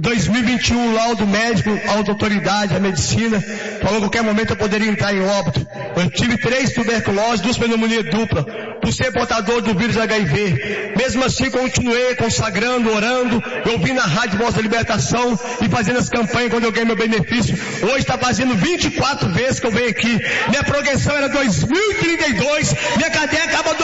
2021, o laudo médico, a autoridade, a medicina, falou que a qualquer momento eu poderia entrar em óbito. Eu tive 3 tuberculoses, 2 pneumonias dupla, por ser portador do vírus HIV. Mesmo assim, continuei consagrando, orando. Eu vim na Rádio Voz da Libertação e fazendo as campanhas quando eu ganhei meu benefício. Hoje está fazendo 24 vezes que eu venho aqui. Minha progressão era 2032, minha cadeia acaba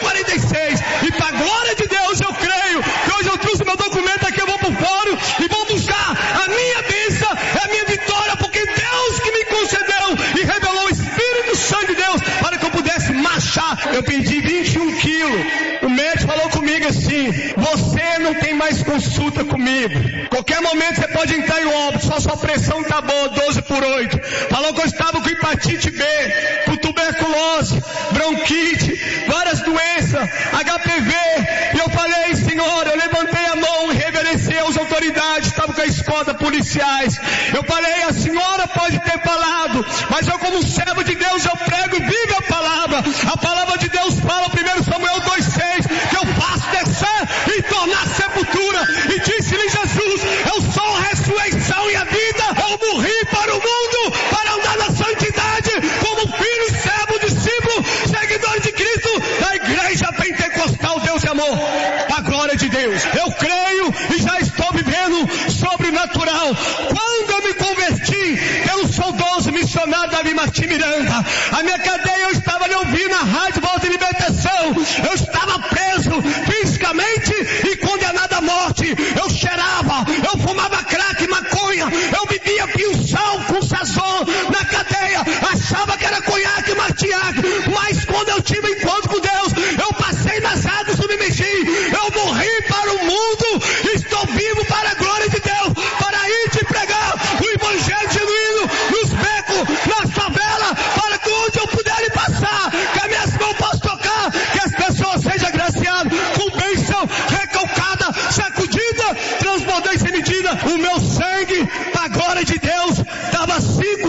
2046. E para a glória de Deus, eu creio que hoje eu trouxe meu documento aqui, eu vou para o fórum e vou buscar a minha bênção, a minha vitória, porque Deus que me concedeu e revelou o Espírito Santo de Deus para que eu pudesse marchar. Eu perdi 21 quilos. O médico falou comigo assim: você não tem mais consulta comigo. Qualquer momento você pode entrar em óbito, sua pressão tá boa, 12/8. Falou que eu estava com hepatite B, com tuberculose, bronquite, várias doenças, HPV. E eu falei: Senhor, eu levantei a mão e reverenciei as autoridades, estava com a escolta policiais. Eu falei: a senhora pode ter falado, mas eu como servo de Deus, eu prego e vivo a palavra. A palavra de Deus fala, 1 Samuel 2,6, que eu faço descer e tornar sepultura. E disse-lhe Jesus: eu sou a ressurreição e a vida. Eu morri para o mundo, para andar na santidade, como filho, servo, discípulo, seguidor de Cristo, da igreja pentecostal Deus e Amor. A glória de Deus. Eu creio e já estou vivendo sobrenatural. Quando eu me converti, eu sou 12 missionário Davi Martim Miranda. A minha cadeia, eu estava ali ouvindo a Rádio Voz de Libertação. Eu estava preso fisicamente e condenado à morte. Eu cheirava, eu fumava crack, maconha, eu bebia pinção com sazon na cadeia. Achava que era conhaque, martiaque. Mas quando eu tive encontro com Deus, eu passei nas águas, submergi. Eu morri para o mundo, estou vivo para a glória de Deus, para ir te pregar o evangelho genuíno nos becos, nas favelas, para que onde eu puder ir passar, que as minhas mãos possam tocar, que as pessoas sejam agraciadas com bênção, recalcada, sacudida, transbordante sem medida. O meu sangue, para a glória de Deus, dava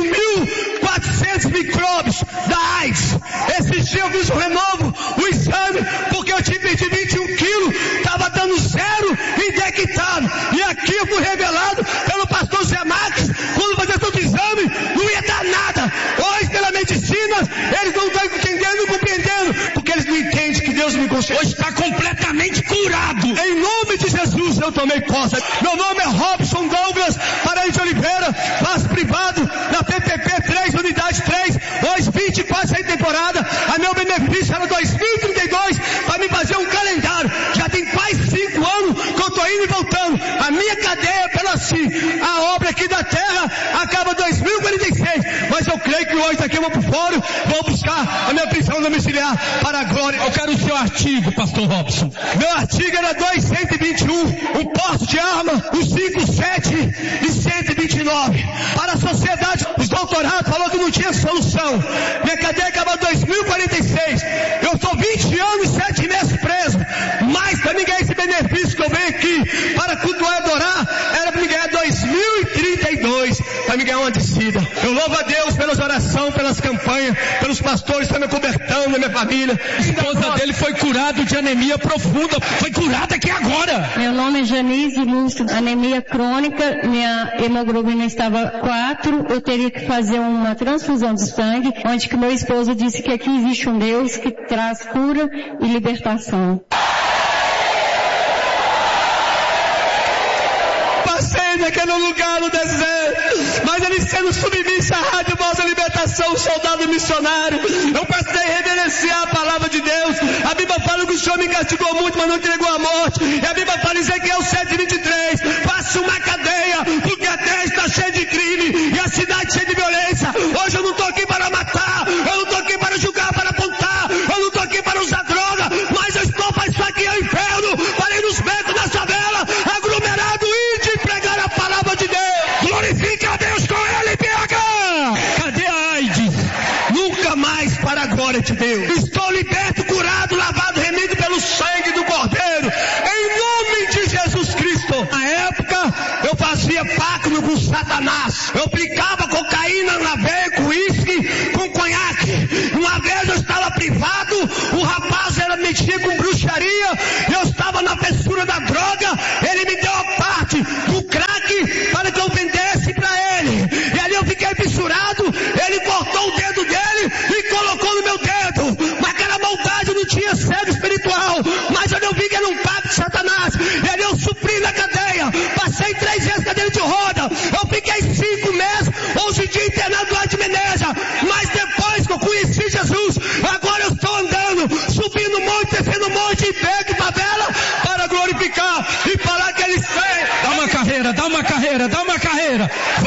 5.400 micróbios da AIDS. Esse dia eu fiz o renovo, o exame, porque eu tinha perdido 21 quilos, estava dando 0 indetectável. E aqui eu fui revelado pelo pastor Zé Marques, quando fazer todo o exame, não ia dar nada. Hoje, pela medicina, eles não estão entendendo, não compreendendo, porque eles não entendem que Deus me concedeu. Hoje está completamente curado. Em nome de Jesus, eu tomei posse. Meu nome é Robson Douglas Paraíso de Oliveira, classe privado da PPP 3, unidade 3, hoje 24 sem temporada. A meu benefício era 2032, para me fazer um calendário. Já tem quase 5 anos que eu estou indo e voltando. A minha cadeia pela assim, a obra aqui da terra acaba 2046. Mas eu creio que hoje daqui eu vou pro fórum, vou buscar a minha prisão domiciliar para a glória. Eu quero o seu artigo, pastor Robson. Meu artigo era 221, um porte de arma, o 57 e 129. Para a sociedade, os doutorados falou que não tinha solução. Minha cadeia acaba 2046. Eu estou 20 anos e 7 meses preso. Mas para mim ganhar esse benefício que eu venho aqui para cultuar e adorar, era para me ganhar 2032, para me ganhar uma descida. Eu louvo a Deus pelas orações, pelas campanhas, pelos pastores que estão me cobertando, na minha família. A esposa dele foi curada de anemia profunda, foi curada aqui agora. Meu nome é Janice Lúcio, anemia crônica, minha hemoglobina estava 4, eu teria que fazer uma transfusão de sangue, onde que meu esposo disse que aqui existe um Deus que traz cura e libertação. Passei naquele lugar no deserto, mas ele sendo submisso à Rádio Voz da Libertação, soldado missionário, eu passei a reverenciar a palavra de Deus. A Bíblia fala que o Senhor me castigou muito, mas não entregou a morte. E a Bíblia fala em Ezequiel 7:23, faça uma cadeia, porque a terra está cheia de crime e a cidade cheia de violência. Hoje eu não estou aqui para matar, eu não estou aqui para julgar, para apontar, eu não estou aqui para usar droga, mas eu estou para esfaquear o inferno, para ir nos becos da favela, aglomerado, e de pregar a palavra de Deus. Glorifique a Deus com ele, PH! Cadê a AIDS? Nunca mais, para a glória de Deus. Estou liberto, curado, lavado, remido pelo sangue do Cordeiro, em nome de Jesus Cristo. Na época, eu fazia pacto com Satanás. Eu aplicava cocaína na veia, com uísque, com conhaque. Uma vez eu estava privado, o rapaz era mexia com bruxaria, eu estava na fessura da droga, ele me deu a parte do crack ali para que eu vendesse para ele. E ali eu fiquei fissurado, ele cortou o dedo dele e colocou no meu dedo. Mas aquela maldade não tinha cego espiritual. Mas eu vi que era um pacto de Satanás. E ali eu sofri na cadeia. Passei 3 vezes cadeira de roda. Eu fiquei 5 meses, 11 dias internado lá de Meneja. Mas depois que eu conheci Jesus, agora eu estou andando, subindo monte, descendo monte, em beco e favela, para glorificar e falar que Ele tem. Dá uma carreira, dá uma carreira, dá uma carreira.